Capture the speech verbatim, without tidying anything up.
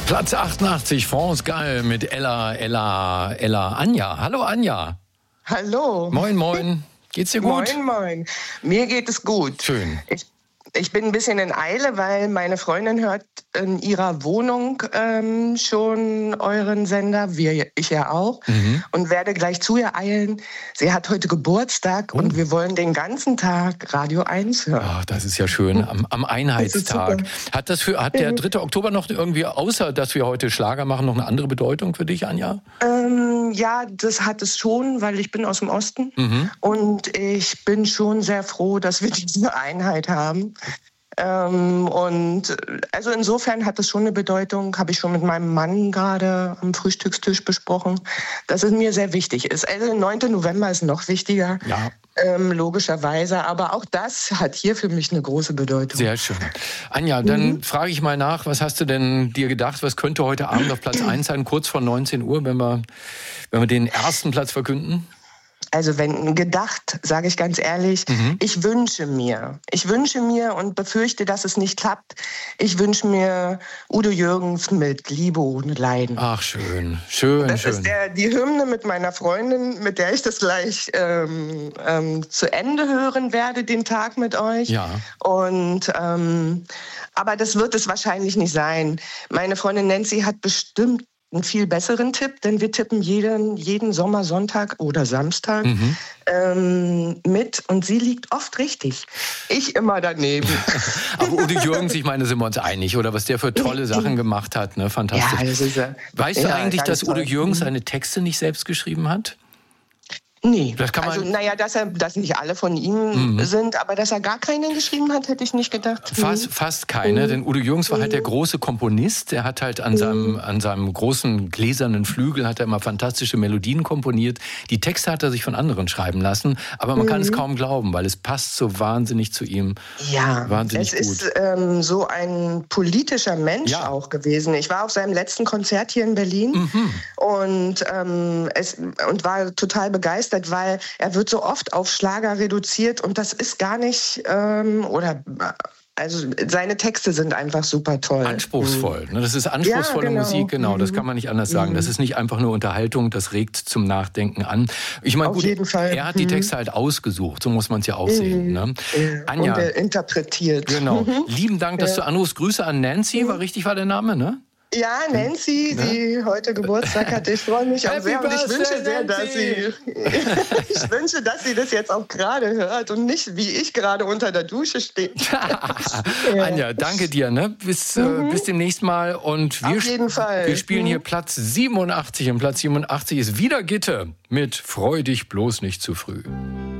Platz achtundachtzig, France Gall mit Ella, Ella, Ella, Anja. Hallo Anja. Hallo. Moin, moin. Geht's dir gut? Moin, moin. Mir geht es gut. Schön. Ich, ich bin ein bisschen in Eile, weil meine Freundin hört in ihrer Wohnung ähm, schon euren Sender, wir, ich ja auch, mhm. und werde gleich zu ihr eilen. Sie hat heute Geburtstag oh. und wir wollen den ganzen Tag Radio eins hören. Ach, das ist ja schön, am, am Einheitstag. Das hat das für, hat der dritte Oktober noch irgendwie, außer dass wir heute Schlager machen, noch eine andere Bedeutung für dich, Anja? Ähm, ja, das hat es schon, weil ich bin aus dem Osten mhm. und ich bin schon sehr froh, dass wir diese Einheit haben. Ähm, und also insofern hat es schon eine Bedeutung, habe ich schon mit meinem Mann gerade am Frühstückstisch besprochen, dass es mir sehr wichtig ist. Also der neunte November ist noch wichtiger, ja. ähm, logischerweise, aber auch das hat hier für mich eine große Bedeutung. Sehr schön. Anja, dann mhm. frage ich mal nach, was hast du denn dir gedacht, was könnte heute Abend auf Platz eins sein, kurz vor neunzehn Uhr, wenn wir, wenn wir den ersten Platz verkünden? Also wenn gedacht, sage ich ganz ehrlich, mhm. ich wünsche mir, ich wünsche mir und befürchte, dass es nicht klappt, ich wünsche mir Udo Jürgens mit Liebe ohne Leiden. Ach, schön, schön, das schön. Das ist der, die Hymne mit meiner Freundin, mit der ich das gleich ähm, ähm, zu Ende hören werde, den Tag mit euch. Ja. Und, ähm, aber das wird es wahrscheinlich nicht sein. Meine Freundin Nancy hat bestimmt einen viel besseren Tipp, denn wir tippen jeden, jeden Sommersonntag oder Samstag mhm. ähm, mit und sie liegt oft richtig. Ich immer daneben. Aber Udo Jürgens, ich meine, sind wir uns einig, oder was der für tolle Sachen gemacht hat, ne? Fantastisch. Ja, das ist, äh, weißt ja, du eigentlich, dass Udo toll. Jürgens seine Texte nicht selbst geschrieben hat? Nee, das kann man also naja, dass er, dass nicht alle von ihm mhm. sind, aber dass er gar keinen geschrieben hat, hätte ich nicht gedacht. Fast, fast keine, mhm. denn Udo Jürgens war halt der große Komponist. Er hat halt an, mhm. seinem, an seinem großen gläsernen Flügel hat er immer fantastische Melodien komponiert. Die Texte hat er sich von anderen schreiben lassen, aber man mhm. kann es kaum glauben, weil es passt so wahnsinnig zu ihm. Ja, wahnsinnig es gut. ist ähm, so ein politischer Mensch ja. auch gewesen. Ich war auf seinem letzten Konzert hier in Berlin mhm. und, ähm, es, und war total begeistert, weil er wird so oft auf Schlager reduziert und das ist gar nicht, ähm, oder also seine Texte sind einfach super toll. Anspruchsvoll, ne? Das ist anspruchsvolle ja, genau. Musik, genau, das kann man nicht anders sagen. Das ist nicht einfach nur Unterhaltung, das regt zum Nachdenken an. Ich meine, gut, jeden Fall. er hat die Texte halt ausgesucht, so muss man es ja auch mhm. sehen. Ne? Anja, und er interpretiert. Genau, lieben Dank, dass ja. du anrufst. Grüße an Nancy, war richtig war der Name, ne? Ja, Nancy, ne? die heute Geburtstag hat. Ich freue mich auch sehr und ich wünsche sehr, dass sie, ich wünsche, dass sie das jetzt auch gerade hört und nicht wie ich gerade unter der Dusche steht. ja. Anja, danke dir, ne? Bis, mhm. äh, bis demnächst mal und wir, auf jeden Fall. wir spielen mhm. hier Platz siebenundachtzig und Platz siebenundachtzig ist wieder Gitte mit Freu dich bloß nicht zu früh.